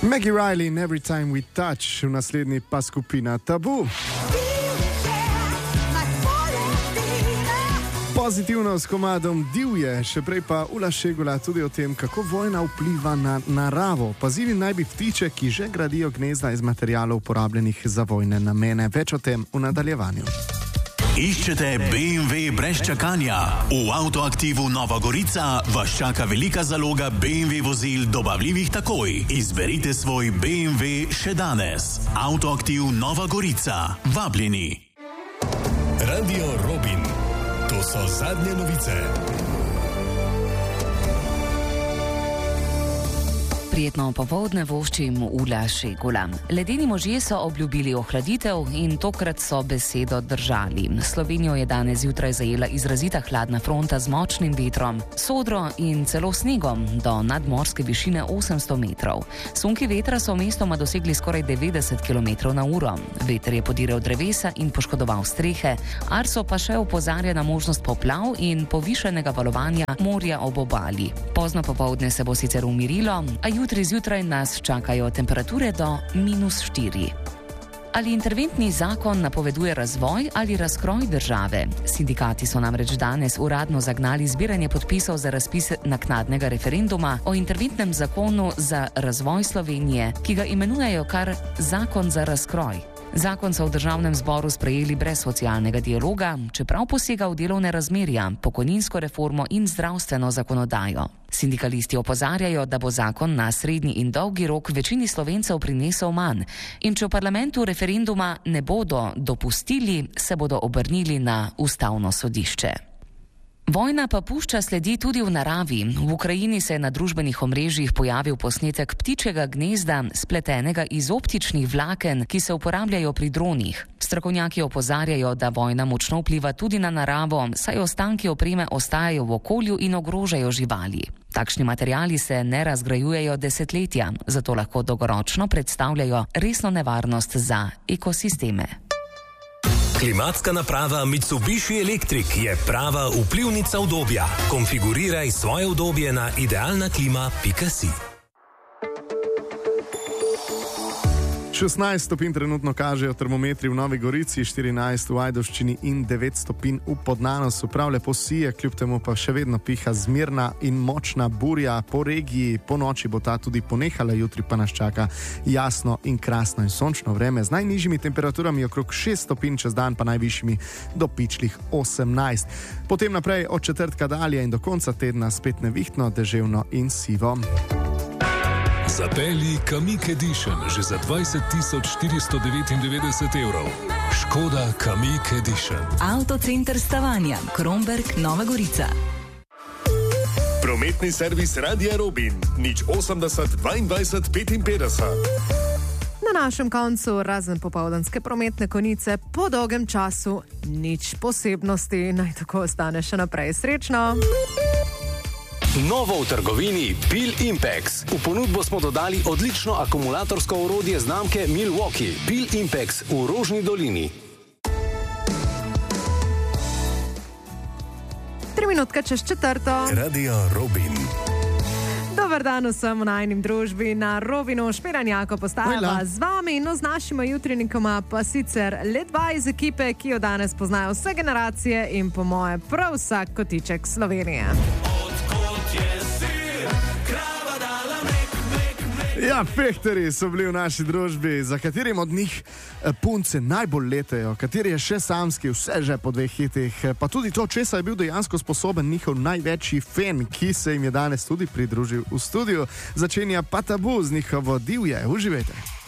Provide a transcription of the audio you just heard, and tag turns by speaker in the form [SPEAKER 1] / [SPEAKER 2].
[SPEAKER 1] Maggie Riley in Every Time We Touch, v naslednji pa skupina Tabu. Pozitivno s komadom Divje, še prej pa Ula Šegula tudi o tem, kako vojna vpliva na naravo. Pazili naj bi ptiče, ki že gradijo gnezda iz materialov uporabljenih za vojne namene. Več o tem v nadaljevanju.
[SPEAKER 2] Iščete BMW brez čakanja? V Avtoaktivu Nova Gorica vas čaka velika zaloga BMW vozil dobavljivih takoj. Izberite svoj BMW še danes. Avtoaktiv Nova Gorica. Vabljeni.
[SPEAKER 3] Radio Robin. To so zadnje novice.
[SPEAKER 4] Prijetno popoldne voščim Ula Šegula. Ledeni možje so obljubili ohladitev in tokrat so besedo držali. Slovenijo je danes zjutraj zajela izrazita hladna fronta z močnim vetrom, sodro in celo snegom do nadmorske višine 800 metrov. Sunki vetra so mestoma dosegli skoraj 90 km/h. Veter je podiral drevesa in poškodoval strehe, Arso pa še opozarja na možnost poplav in povišenega valovanja morja ob obali. Pozno popoldne se bo sicer umirilo, a jutri zjutraj nas čakajo temperature do -4. Ali interventni zakon napoveduje razvoj ali razkroj države? Sindikati so namreč danes uradno zagnali zbiranje podpisov za razpis naknadnega referenduma o interventnem zakonu za razvoj Slovenije, ki ga imenujejo kar zakon za razkroj. Zakon so v državnem zboru sprejeli brez socialnega dialoga, čeprav posega v delovne razmerja, pokojninsko reformo in zdravstveno zakonodajo. Sindikalisti opozarjajo, da bo zakon na srednji in dolgi rok večini Slovencev prinesel manj in če v parlamentu referenduma ne bodo dopustili, se bodo obrnili na ustavno sodišče. Vojna pa pušča sledi tudi v naravi. V Ukrajini se je na družbenih omrežjih pojavil posnetek ptičjega gnezda, spletenega iz optičnih vlaken, ki se uporabljajo pri dronih. Strokovnjaki opozarjajo, da vojna močno vpliva tudi na naravo, saj ostanki opreme ostajajo v okolju in ogrožajo živali. Takšni materiali se ne razgrajujejo desetletja, zato lahko dolgoročno predstavljajo resno nevarnost za ekosisteme.
[SPEAKER 3] Klimatska naprava Mitsubishi Electric je prava vplivnica udobja. Konfiguriraj svoje udobje na idealnaklima.si.
[SPEAKER 1] 16 stopinj trenutno kažejo termometri v Novi Gorici, 14 v Ajdovščini in 9 stopinj v Podnanosu. Prav lepo sije, kljub temu pa še vedno piha zmerna in močna burja po regiji. Po noči bo ta tudi ponehala, jutri pa nas čaka jasno in krasno in sončno vreme z najnižjimi temperaturami okrog 6 stopinj, čez dan pa najvišjimi do pičlih 18. Potem naprej od četrtka dalje in do konca tedna spet nevihtno, deževno in sivo.
[SPEAKER 5] Zapelji Kamiq Edition že za 20.499 evrov. Škoda Kamiq Edition.
[SPEAKER 6] Avtocenter Stavanja, Kromberk, Nova Gorica.
[SPEAKER 3] Prometni servis Radia Robin, 080 22 55.
[SPEAKER 7] Na našem koncu, razen popoldanske prometne konice, po dolgem času nič posebnosti, naj tako ostane še naprej. Srečno!
[SPEAKER 8] Novo v trgovini Bil Impex. V ponudbo smo dodali odlično akumulatorsko orodje znamke Milwaukee. Bil Impex v Rožni dolini.
[SPEAKER 7] 3 minutke čez četrto.
[SPEAKER 3] Radio Robin.
[SPEAKER 7] Dober dan vsem v najnim družbi na Robinu. Šperanjako postajava z vami, no z našima jutrenikoma pa sicer le 2 iz ekipe, ki jo danes poznajo vse generacije in po moje prav vsak kotiček Slovenije.
[SPEAKER 1] Ja, fehterji so bili v naši družbi, za katerim od njih punce najbolj letejo, kateri je še samski, vse že po 2 hitih, pa tudi to, česa je bil dejansko sposoben njihov največji fan, ki se jim je danes tudi pridružil v studiu. Začenja pa Tabu z njihovo Divje. Uživajte.